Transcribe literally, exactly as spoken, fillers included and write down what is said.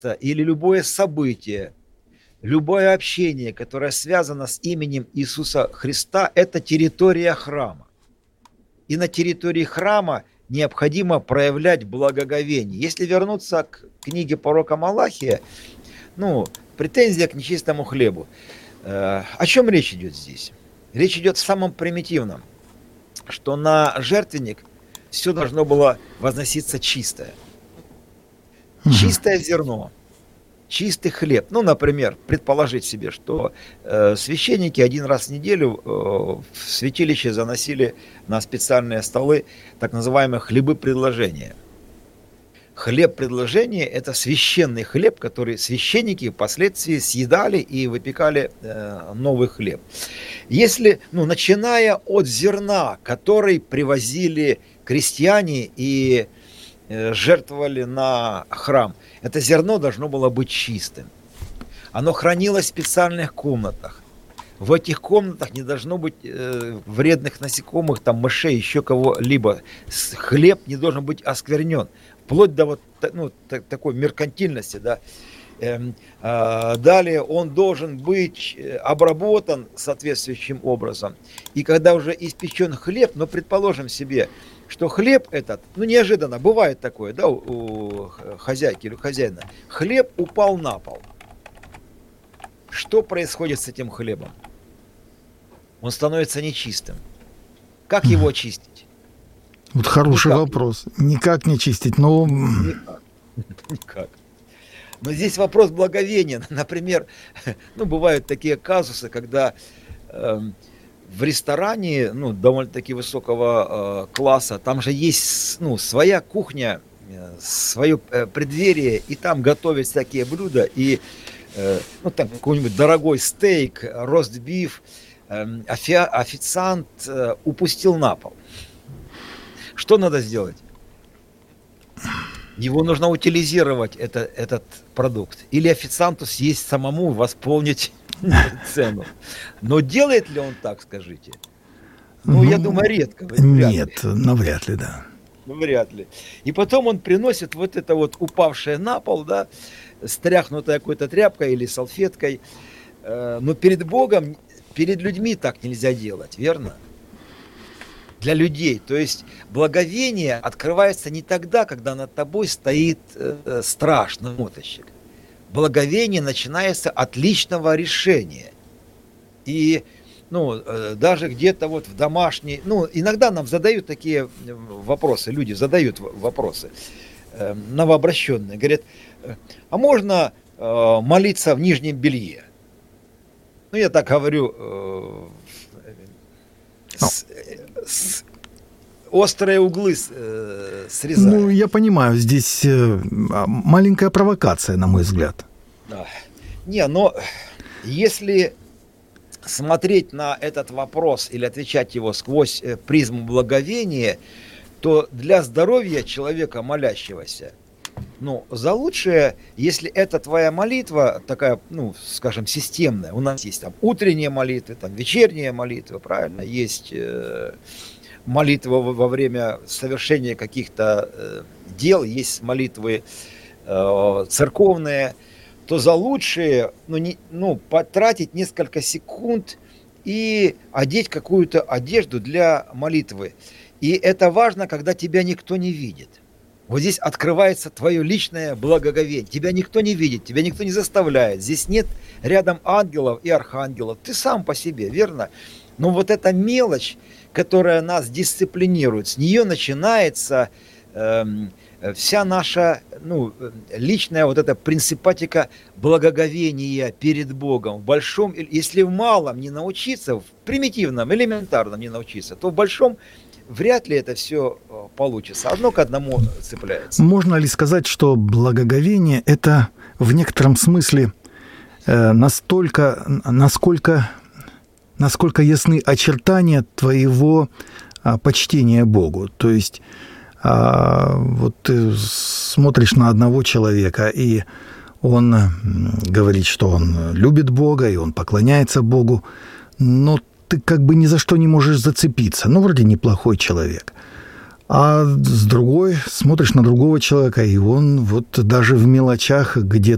или любое событие, любое общение, которое связано с именем Иисуса Христа, это территория храма. И на территории храма необходимо проявлять благоговение. Если вернуться к книге пророка Малахия, ну, претензия к нечистому хлебу. Э, о чем речь идет здесь? Речь идет в самом примитивном, что на жертвенник все должно было возноситься чистое. Чистое зерно, чистый хлеб. Ну, например, предположить себе, что э, священники один раз в неделю э, в святилище заносили на специальные столы так называемые хлебы предложения. Хлеб предложения – это священный хлеб, который священники впоследствии съедали и выпекали э, новый хлеб. Если, ну, начиная от зерна, который привозили крестьяне и жертвовали на храм, это зерно должно было быть чистым. Оно хранилось в специальных комнатах. В этих комнатах не должно быть э, вредных насекомых, там, мышей, еще кого-либо. Хлеб не должен быть осквернен. Вплоть до вот, ну, т- такой меркантильности. Да. Эм, э, далее он должен быть обработан соответствующим образом. И когда уже испечен хлеб, но предположим себе, что хлеб этот, ну неожиданно, бывает такое, да, у, у хозяйки или у хозяина, хлеб упал на пол. Что происходит с этим хлебом? Он становится нечистым. Как его очистить? Вот хороший Никак. вопрос. Никак не чистить, но... Никак. Никак. Но здесь вопрос благовения. Например, ну, бывают такие казусы, когда... Эм, в ресторане, ну, довольно-таки высокого э, класса, там же есть, ну, своя кухня, э, свое э, преддверие, и там готовят всякие блюда, и, э, ну, там какой-нибудь дорогой стейк, ростбиф, э, офи- официант э, упустил на пол. Что надо сделать? Его нужно утилизировать, это, этот продукт. Или официанту съесть самому, восполнить цену. Но делает ли он так, скажите? Ну, ну я думаю, редко. Нет, ли. навряд ли, да. Ну, вряд ли. И потом он приносит вот это вот упавшее на пол, да, стряхнутое какой-то тряпкой или салфеткой. Но перед Богом, перед людьми так нельзя делать, верно? Для людей. То есть благовение открывается не тогда, когда над тобой стоит э, страшный мотощик. Благовение начинается от личного решения. И, ну, э, даже где-то вот в домашней... Ну, иногда нам задают такие вопросы, люди задают вопросы, э, новообращенные. Говорят, а можно э, молиться в нижнем белье? Ну, я так говорю... Э, С, с, острые углы э, срезая. Ну, я понимаю, здесь э, маленькая провокация, на мой взгляд. Не, но если смотреть на этот вопрос или отвечать его сквозь призму благовения, то для здоровья человека, молящегося, ну, за лучшее, если это твоя молитва, такая, ну, скажем, системная, у нас есть там утренние молитвы, там вечерние молитвы, правильно, есть э, молитва во, во время совершения каких-то э, дел, есть молитвы э, церковные, то за лучшее, ну, не, ну, потратить несколько секунд и одеть какую-то одежду для молитвы. И это важно, когда тебя никто не видит. Вот здесь открывается твое личное благоговение. Тебя никто не видит, тебя никто не заставляет. Здесь нет рядом ангелов и архангелов. Ты сам по себе, верно? Но вот эта мелочь, которая нас дисциплинирует, с нее начинается э, вся наша, ну, личная вот эта принципатика благоговения перед Богом. В большом, если в малом не научиться, в примитивном, элементарном не научиться, то в большом вряд ли это все получится. Одно к одному цепляется. Можно ли сказать, что благоговение – это в некотором смысле э, настолько, насколько, насколько ясны очертания твоего э, почтения Богу? То есть э, вот ты смотришь на одного человека, и он говорит, что он любит Бога, и он поклоняется Богу, но ты как бы ни за что не можешь зацепиться. Ну, вроде неплохой человек. А с другой, смотришь на другого человека, и он вот даже в мелочах, где